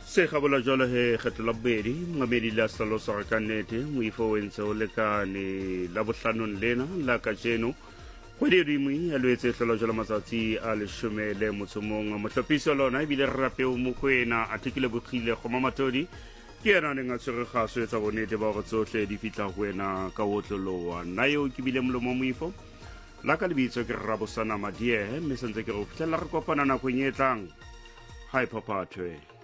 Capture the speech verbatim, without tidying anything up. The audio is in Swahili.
Se gabola jalo he kgetlo la bobedi mamedi la hlalosa ka nnete moifo o ntse o lekane la bohlanong lena la kajeno kgwedi dingwe a lwetse hlalo jalo matsatsi a leshome le motsomong mohlopisi lona ebile rape o mokwena article bogile go mamatodi ke yena ne ngatsere gaso etsa bonete ba go tsohle di fitla go wena ka wotlolowa nna yo ke bile molomo moifo la ka lebitso ke Rabosana Madie mme sentse ke go fitlela re kopana na go nyetlang hi papa thwe